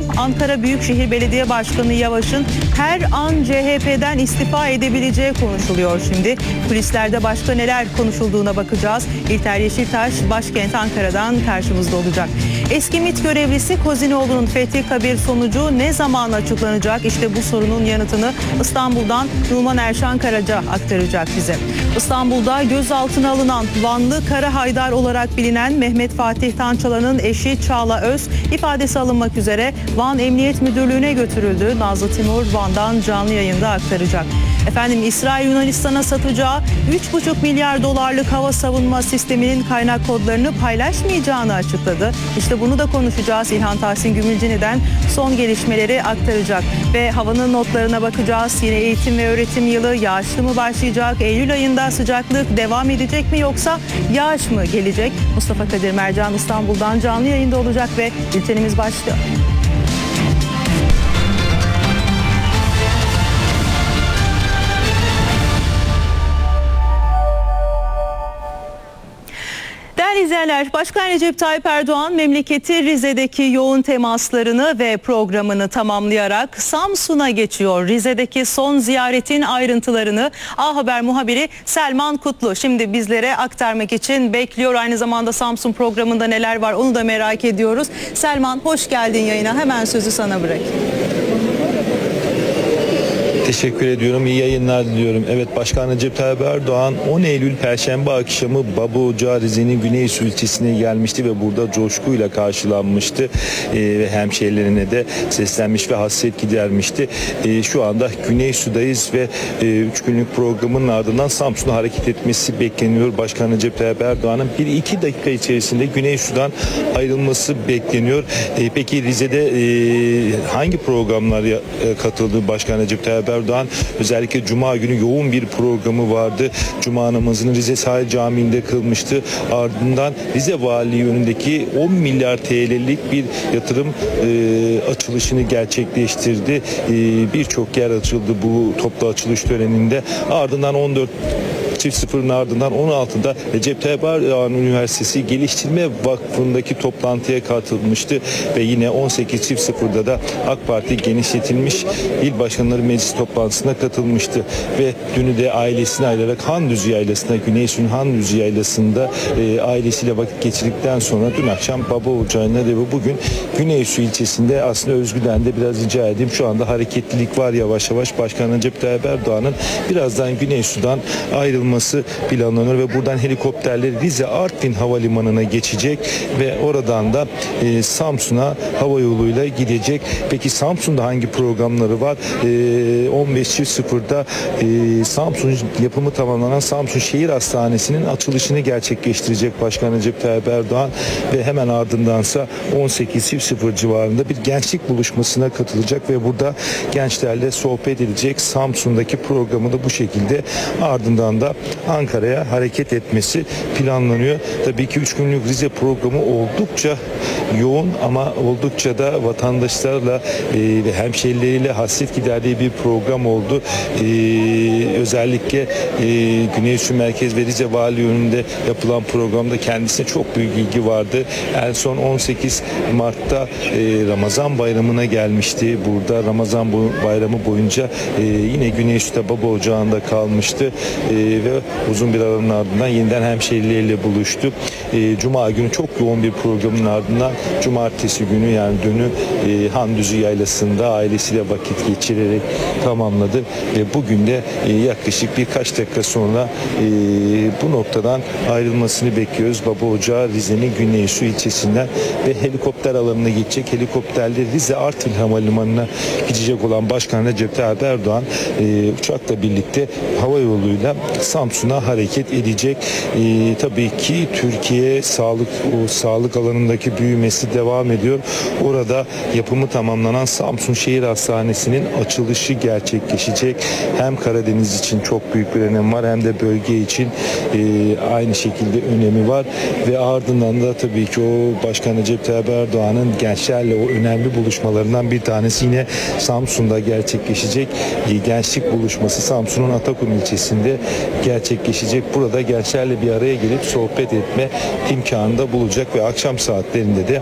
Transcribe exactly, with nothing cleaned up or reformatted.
Ankara Büyükşehir Belediye Başkanı Yavaş'ın her an C H P'den istifa edebileceği konuşuluyor şimdi. Kulislerde başka neler konuşulduğuna bakacağız. İlter Yeşiltaş başkent Ankara'dan karşımızda olacak. Eski MİT görevlisi Kozinoğlu'nun fethi kabir sonucu ne zaman açıklanacak? İşte bu sorunun yanıtını İstanbul'dan Numan Erşan Karaca aktaracak bize. İstanbul'da gözaltına alınan Vanlı Kara Haydar olarak bilinen Mehmet Fatih Tançalan'ın eşi Çağla Öz ifadesi alınmak üzere Van Emniyet Müdürlüğü'ne götürüldü. Nazlı Timur Van'dan canlı yayında aktaracak. Efendim İsrail Yunanistan'a satacağı üç buçuk milyar dolarlık hava savunma sisteminin kaynak kodlarını paylaşmayacağını açıkladı. İşte bunu da konuşacağız. İlhan Tahsin Gümülcini'den son gelişmeleri aktaracak. Ve havanın notlarına bakacağız. Yine eğitim ve öğretim yılı yağışlı mı başlayacak? Eylül ayında sıcaklık devam edecek mi yoksa yağış mı gelecek? Mustafa Kadir Mercan İstanbul'dan canlı yayında olacak ve bültenimiz başlıyor. Değerli izleyenler, Başkan Recep Tayyip Erdoğan memleketi Rize'deki yoğun temaslarını ve programını tamamlayarak Samsun'a geçiyor. Rize'deki son ziyaretin ayrıntılarını A Haber muhabiri Selman Kutlu şimdi bizlere aktarmak için bekliyor. Aynı zamanda Samsun programında neler var onu da merak ediyoruz. Selman, hoş geldin yayına. Hemen sözü sana bırakayım. Teşekkür ediyorum. İyi yayınlar diliyorum. Evet, Başkan Recep Tayyip Erdoğan on Eylül Perşembe akşamı Baba Ocağı Rize'nin Güneysu ilçesine gelmişti ve burada coşkuyla karşılanmıştı. Ee, ve hemşehrilerine de seslenmiş ve hasret gidermişti. Ee, şu anda Güneysu'dayız ve üç e, günlük programın ardından Samsun'a hareket etmesi bekleniyor. Başkan Recep Tayyip Erdoğan'ın bir iki dakika içerisinde Güneysu'dan ayrılması bekleniyor. E, peki Rize'de e, hangi programlara e, katıldı Başkan Recep Tayyip Erdoğan? Erdoğan özellikle Cuma günü yoğun bir programı vardı. Cuma namazını Rize Sahil Camii'nde kılmıştı. Ardından Rize Valiliği önündeki on milyar T L'lik bir yatırım e, açılışını gerçekleştirdi. E, Birçok yer açıldı bu toplu açılış töreninde. Ardından on dört çift sıfırın ardından on altıda Recep Tayyip Erdoğan Üniversitesi Geliştirme Vakfı'ndaki toplantıya katılmıştı ve yine on sekiz çift sıfırda da AK Parti genişletilmiş İl Başkanları Meclisi toplantısına katılmıştı ve dünü de ailesine ayrılarak Handüzü Yaylası'nda, Güneysu'nun Handüzü Yaylası'nda e, ailesiyle vakit geçirdikten sonra dün akşam Baba Ocağı'na ve bugün Güneysu ilçesinde aslında Özgür'den de biraz rica edeyim. Şu anda hareketlilik var yavaş yavaş. Başkan Recep Tayyip Erdoğan'ın birazdan Güneysu'dan ayrılması planlanıyor ve buradan helikopterleri Rize Artvin Havalimanı'na geçecek ve oradan da e, Samsun'a hava yoluyla gidecek. Peki Samsun'da hangi programları var? E, on beş çift sıfırda e, Samsun yapımı tamamlanan Samsun Şehir Hastanesi'nin açılışını gerçekleştirecek Başkan Recep Tayyip Erdoğan ve hemen ardındansa on sekiz çift sıfır civarında bir gençlik buluşmasına katılacak ve burada gençlerle sohbet edecek. Samsun'daki programı da bu şekilde, ardından da Ankara'ya hareket etmesi planlanıyor. Tabii ki üç günlük Rize programı oldukça yoğun ama oldukça da vatandaşlarla e, ve hemşehrileriyle hasret giderdiği bir program oldu. E, özellikle e, Güneysu Merkez ve Rize Valiliği önünde yapılan programda kendisine çok büyük ilgi vardı. En son on sekiz Mart'ta e, Ramazan Bayramı'na gelmişti. Burada Ramazan Bayramı boyunca e, yine Güneysu'da Baba Ocağı'nda kalmıştı. E, ve uzun bir aranın ardından yeniden hemşehrileriyle buluştu. E, Cuma günü çok yoğun bir programın ardından Cumartesi günü yani dünü e, Handüzü Yaylası'nda ailesiyle vakit geçirerek tamamladı ve bugün de e, yaklaşık birkaç dakika sonra e, bu noktadan ayrılmasını bekliyoruz. Baba Ocağı Rize'nin Güneysu ilçesinden ve helikopter alanına geçecek. Helikopterle Rize Artvin Havalimanı'na gidecek olan Başkan Recep Tayyip Erdoğan e, uçakla birlikte hava yoluyla Samsun'a hareket edecek. E, tabii ki Türkiye sağlık o sağlık alanındaki büyümesi devam ediyor. Orada yapımı tamamlanan Samsun Şehir Hastanesi'nin açılışı gerçekleşecek. Hem Karadeniz için çok büyük bir önem var hem de bölge için e, aynı şekilde önemi var ve ardından da tabii ki o Başkan Recep Tayyip Erdoğan'ın gençlerle o önemli buluşmalarından bir tanesi yine Samsun'da gerçekleşecek. E, gençlik buluşması Samsun'un Atakum ilçesinde gerçekleşecek. Burada gençlerle bir araya gelip sohbet etme imkanı da bulacak ve akşam saatlerinde de